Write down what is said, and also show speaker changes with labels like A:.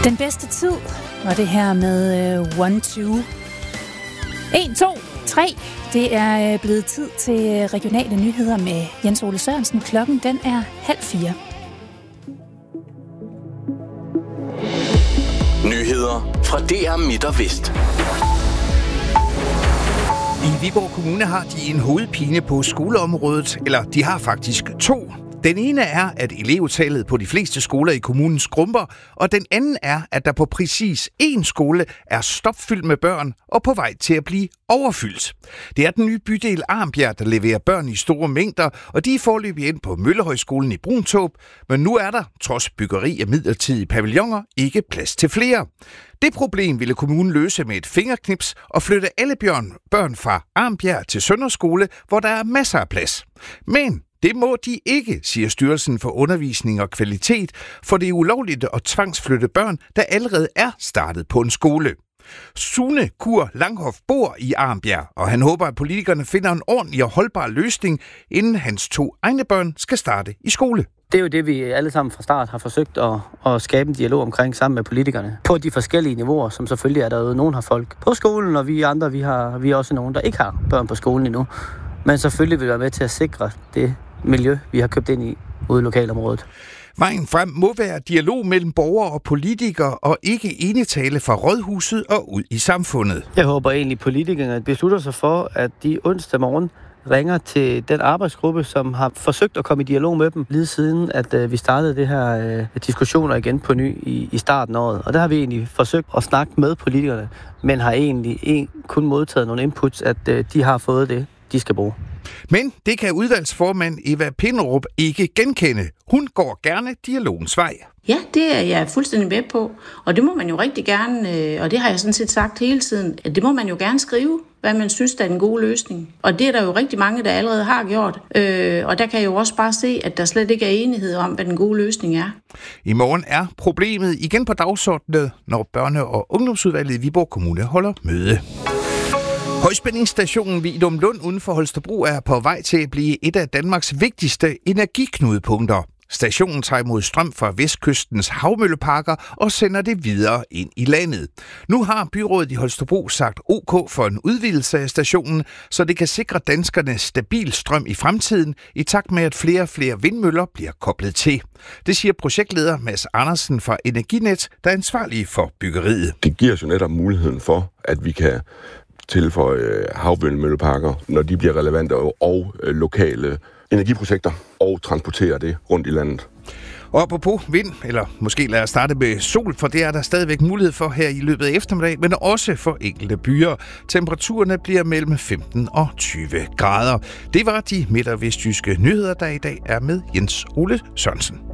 A: Den bedste tid var det her med 1, 2. 1, 2, 3. Det er blevet tid til regionale nyheder med Jens Ole Sørensen. Klokken den er 3:30.
B: Nyheder fra DR Midt og Vest.
C: I Viborg Kommune har de en hovedpine på skoleområdet, eller de har faktisk to. Den ene er, at elevtallet på de fleste skoler i kommunen skrumper, og den anden er, at der på præcis én skole er stopfyldt med børn og på vej til at blive overfyldt. Det er den nye bydel Arnbjerg, der leverer børn i store mængder, og de er foreløbig ind på Møllehøjskolen i Bruntåb, men nu er der, trods byggeri af midlertidige pavilloner, ikke plads til flere. Det problem ville kommunen løse med et fingerknips og flytte alle børn fra Arnbjerg til Sønderskole, hvor der er masser af plads. Men det må de ikke, siger Styrelsen for Undervisning og Kvalitet, for det er ulovligt at tvangsflytte børn, der allerede er startet på en skole. Sune Kur Langhoff bor i Arnbjerg, og han håber, at politikerne finder en ordentlig og holdbar løsning, inden hans 2 egne børn skal starte i skole.
D: Det er jo det, vi alle sammen fra start har forsøgt at skabe en dialog omkring sammen med politikerne. På de forskellige niveauer, som selvfølgelig er der jo. Nogen har folk på skolen, og vi andre, vi er også nogen, der ikke har børn på skolen endnu. Men selvfølgelig vil vi være med til at sikre det miljø, vi har købt ind i ude i lokalområdet.
C: Vejen frem må være dialog mellem borgere og politikere, og ikke enetale fra rådhuset og ud i samfundet.
D: Jeg håber egentlig, politikerne beslutter sig for, at de onsdag morgen ringer til den arbejdsgruppe, som har forsøgt at komme i dialog med dem, lige siden at vi startede det her diskussioner igen på ny i starten af året. Og der har vi egentlig forsøgt at snakke med politikerne, men har egentlig kun modtaget nogle inputs, at de har fået det, de skal bruge.
C: Men det kan udvalgsformand Eva Pinderup ikke genkende. Hun går gerne dialogens vej.
E: Ja, det er jeg fuldstændig med på. Og det må man jo rigtig gerne, og det har jeg sådan set sagt hele tiden, at det må man jo gerne skrive, hvad man synes er den gode løsning. Og det er der jo rigtig mange, der allerede har gjort. Og der kan jeg jo også bare se, at der slet ikke er enighed om, hvad den gode løsning er.
C: I morgen er problemet igen på dagsordenen, når Børne- og Ungdomsudvalget i Viborg Kommune holder møde. Højspændingsstationen Vidum Lund uden for Holstebro er på vej til at blive et af Danmarks vigtigste energiknudepunkter. Stationen tager imod strøm fra vestkystens havmølleparker og sender det videre ind i landet. Nu har byrådet i Holstebro sagt OK for en udvidelse af stationen, så det kan sikre danskerne stabil strøm i fremtiden, i takt med at flere og flere vindmøller bliver koblet til. Det siger projektleder Mads Andersen fra Energinet, der er ansvarlig for byggeriet.
F: Det giver os jo netop muligheden for, at vi kan tilføje havvindmølleparker, når de bliver relevante, og lokale energiprojekter, og transportere det rundt i landet.
C: Og apropos vind, eller måske lad os starte med sol, for det er der stadigvæk mulighed for her i løbet af eftermiddag, men også for enkelte byer. Temperaturerne bliver mellem 15 og 20 grader. Det var de midt- og vestjyske nyheder, der i dag er med Jens Ole Sørensen.